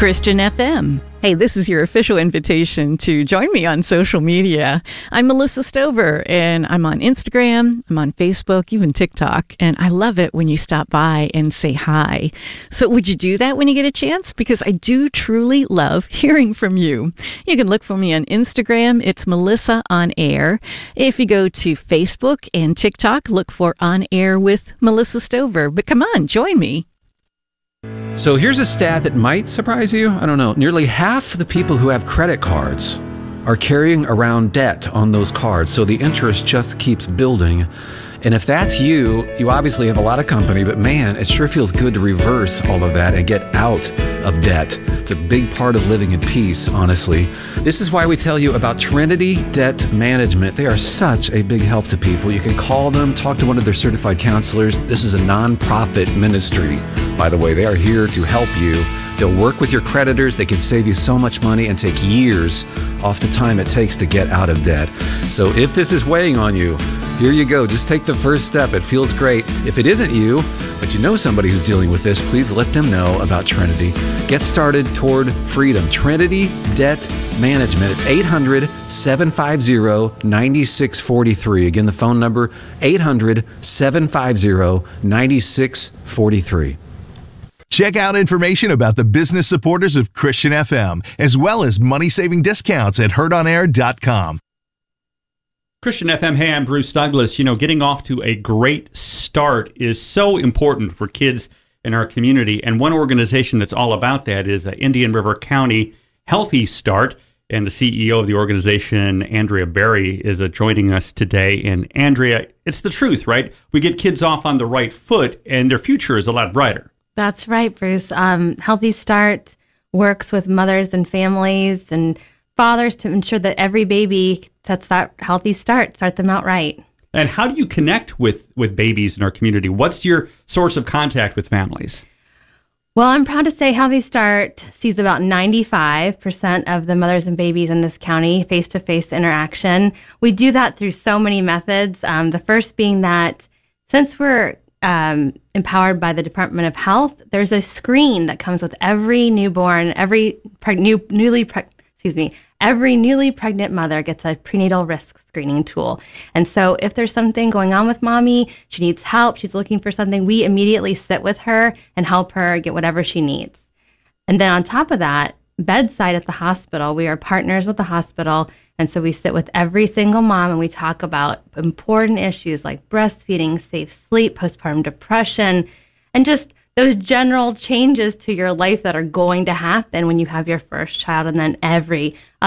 Christian FM. Hey, this is your official invitation to join me on social media. I'm Melissa Stover, and I'm on Instagram, I'm on Facebook, even TikTok, and I love it when you stop by and say hi. So would you do that when you get a chance? Because I do truly love hearing from you. You can look for me on Instagram. It's Melissa On Air. If you go to Facebook and TikTok, look for On Air with Melissa Stover. But come on, join me. So here's a stat that might surprise you. I don't know. Nearly half the people who have credit cards are carrying around debt on those cards. So the interest just keeps building. And if that's you, you obviously have a lot of company, but man, it sure feels good to reverse all of that and get out of debt. It's a big part of living in peace, honestly. This is why we tell you about Trinity Debt Management. They are such a big help to people. You can call them, talk to one of their certified counselors. This is a nonprofit ministry, by the way. They are here to help you. They'll work with your creditors. They can save you so much money and take years off the time it takes to get out of debt. So if this is weighing on you, here you go. Just take the first step. It feels great. If it isn't you, but you know somebody who's dealing with this, please let them know about Trinity. Get started toward freedom. Trinity Debt Management. It's 800-750-9643. Again, the phone number, 800-750-9643. Check out information about the business supporters of Christian FM, as well as money-saving discounts at heardonair.com. Christian FM, hey, I'm Bruce Douglas. You know, getting off to a great start is so important for kids in our community. And one organization that's all about that is Indian River County Healthy Start. And the CEO of the organization, Andrea Berry, is joining us today. And Andrea, it's the truth, right? We get kids off on the right foot and their future is a lot brighter. That's right, Bruce. Healthy Start works with mothers and families and fathers to ensure that every baby sets that healthy start them out right. And how do you connect with babies in our community? What's your source of contact with families? Well, I'm proud to say Healthy Start sees about 95% of the mothers and babies in this county face-to-face interaction. We do that through so many methods. The first being that since we're empowered by the Department of Health, there's a screen that comes with every newborn, every newly pregnant mother gets a prenatal risk screening tool. And so if there's something going on with mommy, she needs help, she's looking for something, we immediately sit with her and help her get whatever she needs. And then on top of that, bedside at the hospital, we are partners with the hospital. And so we sit with every single mom and we talk about important issues like breastfeeding, safe sleep, postpartum depression, and just those general changes to your life that are going to happen when you have your first child, and then every